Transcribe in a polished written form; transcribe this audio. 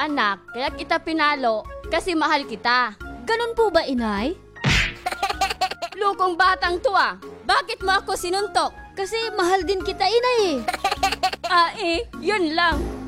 anak, kaya kita pinalo kasi mahal kita. Ganun po ba, inay? Lukong batang to ah. Bakit mo ako sinuntok? Kasi mahal din kita, inay eh. Yun lang.